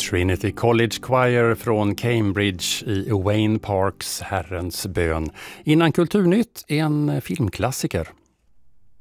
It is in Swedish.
Trinity College Choir från Cambridge i Wayne Parks Herrens bön. Innan Kulturnytt, en filmklassiker.